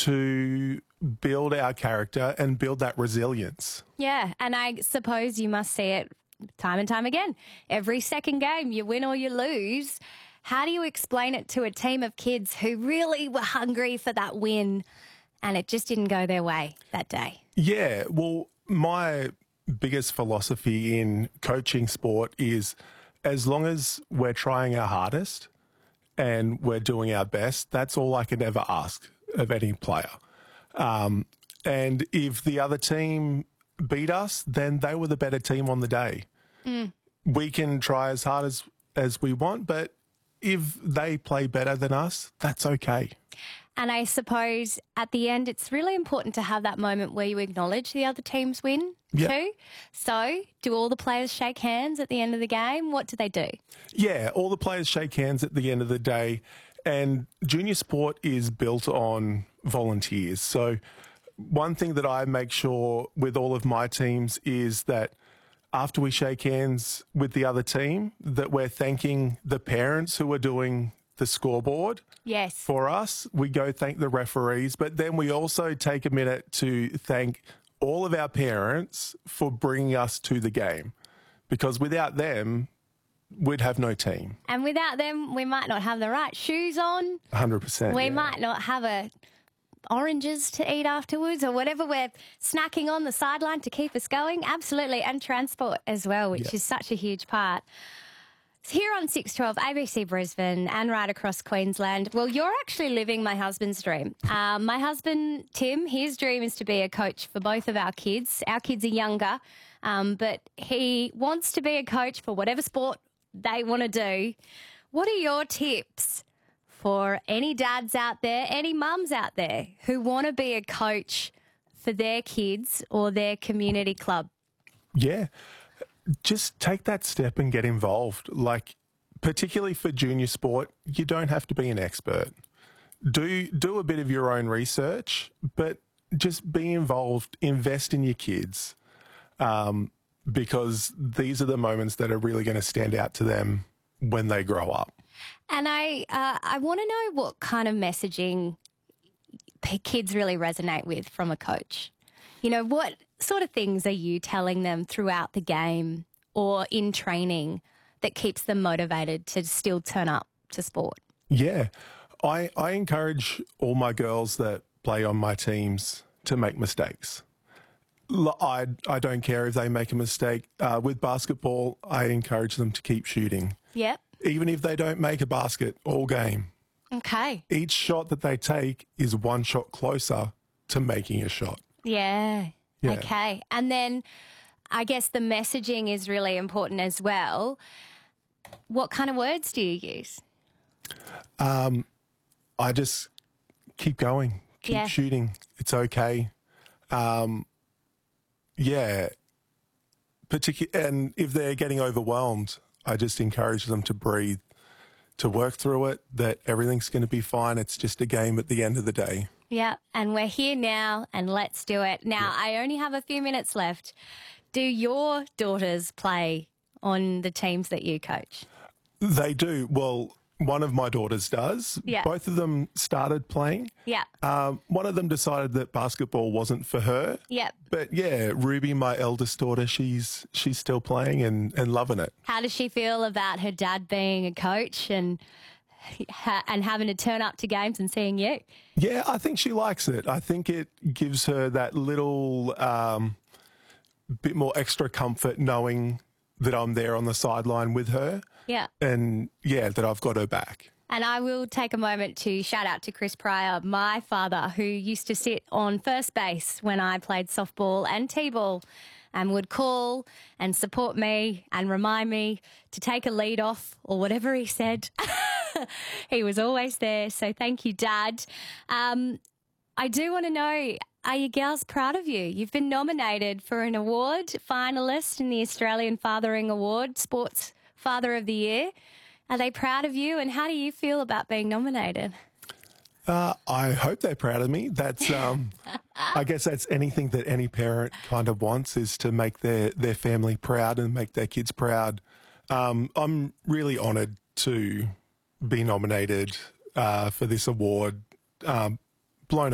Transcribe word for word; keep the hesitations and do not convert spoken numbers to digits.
to build our character and build that resilience. Yeah, and I suppose you must see it time and time again. Every second game, you win or you lose. How do you explain it to a team of kids who really were hungry for that win and it just didn't go their way that day? Yeah, well, my biggest philosophy in coaching sport is as long as we're trying our hardest and we're doing our best, that's all I can ever ask of any player. Um, and if the other team beat us, then they were the better team on the day. Mm. We can try as hard as, as we want, but if they play better than us, that's okay. And I suppose at the end, it's really important to have that moment where you acknowledge the other team's win yep. too. So do all the players shake hands at the end of the game? What do they do? Yeah, all the players shake hands at the end of the day. And junior sport is built on volunteers. So one thing that I make sure with all of my teams is that after we shake hands with the other team, that we're thanking the parents who are doing the scoreboard. Yes. For us, we go thank the referees, but then we also take a minute to thank all of our parents for bringing us to the game, because without them, we'd have no team. And without them, we might not have the right shoes on. one hundred percent. We yeah. might not have a oranges to eat afterwards or whatever we're snacking on the sideline to keep us going. Absolutely. And transport as well, which yep. is such a huge part. Here on six twelve, A B C Brisbane and right across Queensland. Well, you're actually living my husband's dream. Um, my husband, Tim, his dream is to be a coach for both of our kids. Our kids are younger, um, but he wants to be a coach for whatever sport they want to do. What are your tips for any dads out there, any mums out there who want to be a coach for their kids or their community club? Yeah. Just take that step and get involved. Like, particularly for junior sport, you don't have to be an expert. Do do a bit of your own research, but just be involved, invest in your kids, um, because these are the moments that are really going to stand out to them when they grow up. And I, uh, I want to know what kind of messaging kids really resonate with from a coach. You know, what sort of things are you telling them throughout the game or in training that keeps them motivated to still turn up to sport? Yeah, I, I encourage all my girls that play on my teams to make mistakes. I, I don't care if they make a mistake. Uh, with basketball, I encourage them to keep shooting. Yep. Even if they don't make a basket all game. Okay. Each shot that they take is one shot closer to making a shot. Yeah. Yeah. Okay. And then I guess the messaging is really important as well. What kind of words do you use? Um, I just keep going, keep yeah. shooting. It's okay. Um, yeah. Particu- and if they're getting overwhelmed, I just encourage them to breathe, to work through it, that everything's going to be fine. It's just a game at the end of the day. Yeah, and we're here now, and let's do it. Now, yeah. I only have a few minutes left. Do your daughters play on the teams that you coach? They do. Well, one of my daughters does. Yeah. Both of them started playing. Yeah. Um, one of them decided that basketball wasn't for her. Yeah. But yeah, Ruby, my eldest daughter, she's she's still playing and, and loving it. How does she feel about her dad being a coach and and having to turn up to games and seeing you? Yeah, I think she likes it. I think it gives her that little um, bit more extra comfort knowing that I'm there on the sideline with her. Yeah. And, yeah, that I've got her back. And I will take a moment to shout out to Chris Pryor, my father, who used to sit on first base when I played softball and T-ball and would call and support me and remind me to take a lead off or whatever he said. He was always there. So thank you, Dad. Um, I do want to know, are your girls proud of you? You've been nominated for an award, finalist in the Australian Fathering Award, Sports Father of the Year. Are they proud of you, and how do you feel about being nominated? Uh, I hope they're proud of me. That's, um, I guess that's anything that any parent kind of wants, is to make their, their family proud and make their kids proud. Um, I'm really honoured to be nominated uh, for this award. Um, blown